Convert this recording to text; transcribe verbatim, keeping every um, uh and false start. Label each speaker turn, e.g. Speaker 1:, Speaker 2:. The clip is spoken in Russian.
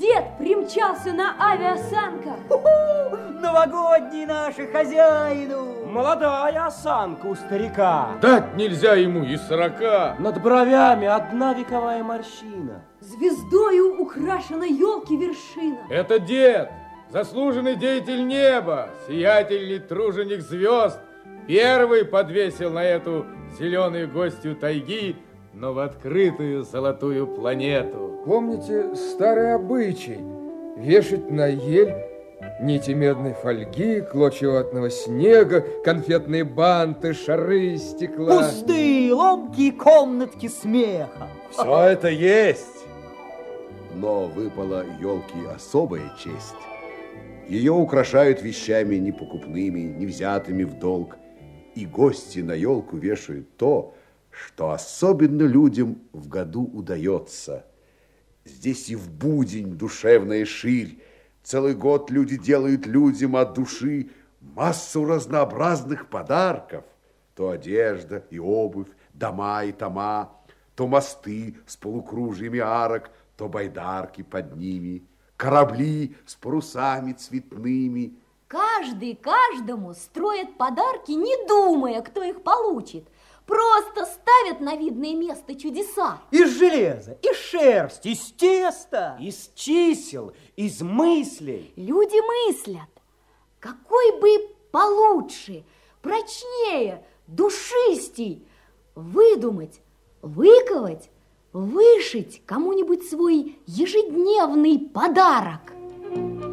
Speaker 1: Дед примчался на авиасанках.
Speaker 2: Новогодний наши хозяину.
Speaker 3: Молодая осанка у старика.
Speaker 4: Дать нельзя ему и сорока.
Speaker 3: Над бровями одна вековая морщина.
Speaker 1: Звездою украшена елки вершина.
Speaker 4: Это дед, заслуженный деятель неба, сиятельный труженик звезд. Первый подвесил на эту зеленую гостью тайги, но в открытую золотую планету.
Speaker 5: Помните старый обычай вешать на ель нити медной фольги, клочья ватного снега, конфетные банты, шары из стекла?
Speaker 2: Пустые, ломкие комнатки смеха.
Speaker 6: Все это есть. Но выпала елке особая честь. Ее украшают вещами непокупными, не взятыми в долг. И гости на елку вешают то, что особенно людям в году удается. Здесь и в будень душевная ширь. Целый год люди делают людям от души массу разнообразных подарков. То одежда и обувь, дома и тома, то мосты с полукружьями арок, то байдарки под ними, корабли с парусами цветными.
Speaker 1: Каждый каждому строит подарки, не думая, кто их получит. Просто ставят на видное место чудеса.
Speaker 2: Из железа, из шерсти, из теста.
Speaker 3: Из чисел, из мыслей.
Speaker 1: Люди мыслят, какой бы получше, прочнее, душистей выдумать, выковать, вышить кому-нибудь свой ежедневный подарок.